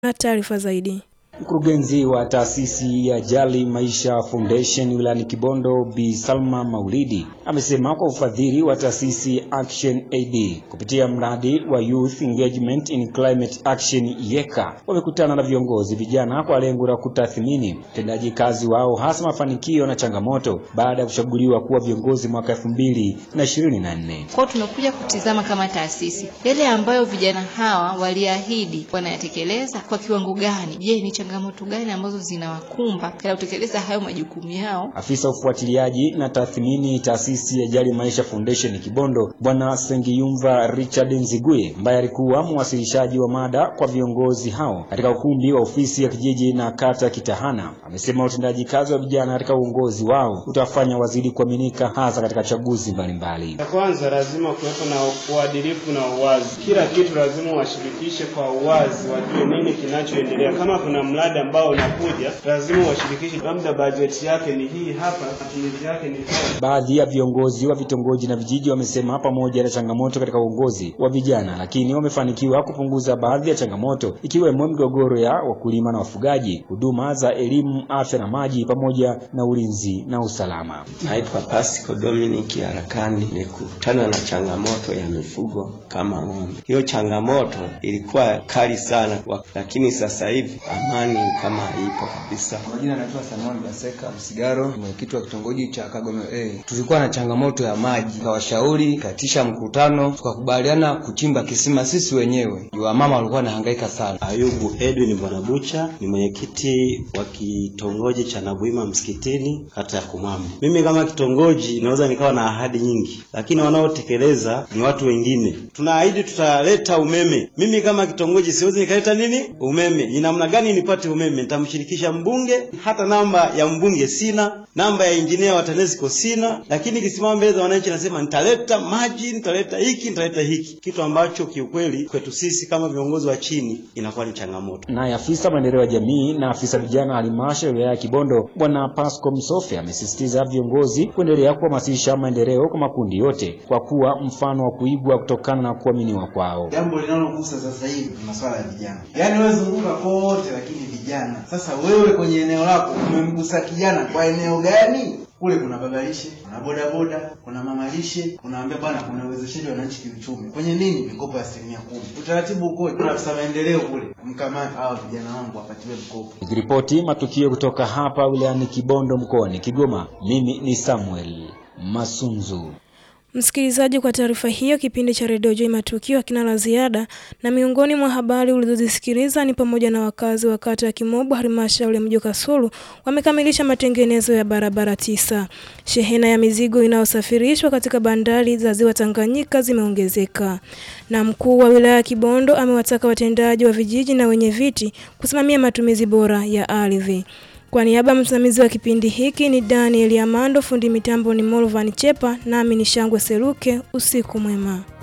na taarifa zaidi. Mkurugenzi wa taasisi ya Jali Maisha Foundation wilayani Kibondo Bi Salma Maulidi amesema kwa ufadhili wa taasisi Action Aid kupitia mradi wa Youth Engagement in Climate Action YECA wamekutana na viongozi vijana kwa lengo la kutathmini utendaji kazi wao, hasa mafanikio na changamoto baada ya kuchaguliwa kuwa viongozi mwaka 2024. Kwa tunakuja kutizama kama taasisi yale ambayo vijana hawa waliahidi wanayatekeleza kwa kiwango gani. Je, ni changamoto gani ambazo zinawakumba katika kutekeleza hayo majukumu yao? Afisa ufuatiliaji na tathmini taasisi ya Jali Maisha Foundation Kibondo Bwana Sengiyumva Richard Nziguye, ambaye alikuwa mwasilishaji wa mada kwa viongozi hao katika ukumbi wa ofisi ya kijiji na kata Kitahana, amesema utendaji kazi wa vijana katika uongozi wao utafanya wazidi kuaminika hasa katika chaguzi mbalimbali. Kwanza lazima kuwepo na uadilifu na uwazi. Kila kitu lazima washirikishe kwa uwazi, wajue nini kinachoendelea. Kama kuna mradi ambao unakuja, lazima washirikishe, labda budget yake ni hii hapa, matumizi yake ni hapa. Baadhi ya viongozi wa vitongoji na vijiji wamesema pamoja na changamoto katika uongozi wa vijana, lakini wamefanikiwa kupunguza baadhi ya changamoto ikiwemo migogoro ya wakulima na wafugaji, huduma za elimu, afya na maji, pamoja na ulinzi na usalama. Naitwa Pasco Dominic Harakani. Nikutana na changamoto ya mifugo kama ng'ombe. Hiyo changamoto ilikuwa kali sana, lakini sasa hivi amani kama haipo kabisa. Majina naitwa Samuel Baseka Msigaro, mwenyekiti wa kitongoji cha Kagome A. Tulikuwa na changamoto ya maji, tukawashauri, katisha mkutano, tukakubaliana kuchimba kisima sisi wenyewe. Mama walikuwa wanahangaika sana. Ayubu Edwin Bwanabucha ni mwenyekiti wa kitongoji cha Nabuima Msikitini, kata ya Kumwambo. Mimi kama kitongoji naweza nikawa na ahadi nyingi, lakini wanaotekeleza ni watu wengine. Tunaahidi tutaleta umeme. Mimi kama kitongoji siwezi nikaleta nini? Umeme. Ni namna gani nipate umeme? Nitamshirikisha mbunge, hata namba ya mbunge sina, namba ya engineer wa TANESCO sina, lakini kisimama mbele za wananchi nasema nitaleta maji, nitaleta hiki, nitaleta hiki. Kitu ambacho kiukweli kwetu sisi kama viongozi wa chini inakuwa ni changamoto. Na afisa maendeleo ya jamii na afisa vijana halmashauri ya Kibondo Bwana Pasco Msofe amesisitiza viongozi kuendelea kuhamasisha maendeleo kwa makundi yote kwa kuwa mfano wa kuigwa kutokana na kuaminiwa kwao. Jambo linalogusa sasa hivi ni masuala ya vijana. Yaani wewe zunguka kote lakini vijana. Sasa wewe kwenye eneo lako umemgusa kijana kwa eneo gani? Kule kuna babalishe, kuna bodaboda, kuna mamalishe, unaambia bwana kuna uwezeshaji wa wananchi kiuchumi. Kwenye nini? Mikopo ya 10%. Utaratibu uko kuna afisa maendeleo kule. Mkamata hao vijana wangu wapatiwe mkopo. Nikiripoti matukio kutoka hapa wilayani Kibondo mkoani Kigoma, mimi ni Samuel Masunzu. Msikilizaji, kwa taarifa hiyo kipindi cha Radio Joy Matukio hakina la ziada, na miongoni mwa habari ulizozisikiliza ni pamoja na wakazi wa kata ya Kimobo halmashauri ya mji wa Kasulu wamekamilisha matengenezo ya barabara 9. Shehena ya mizigo inayosafirishwa katika bandari za Ziwa Tanganyika zimeongezeka. Na mkuu wa wilaya ya Kibondo amewataka watendaji wa vijiji na wenye viti kusimamia matumizi bora ya ardhi. Kwa niaba ya msimamizi wa kipindi hiki ni Daniel Amando, fundi mitambo ni Molvan Chepa, nami ni Shangwe Seruke. Usiku mwema.